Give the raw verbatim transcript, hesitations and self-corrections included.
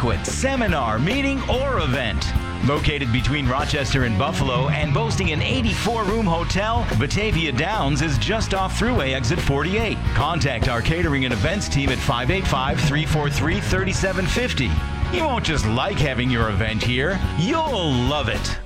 banquet, seminar, meeting, or event. Located between Rochester and Buffalo and boasting an eighty-four room hotel, Batavia Downs is just off Thruway exit forty-eight. Contact our catering and events team at five eight five, three four three, three seven five zero. You won't just like having your event here, you'll love it.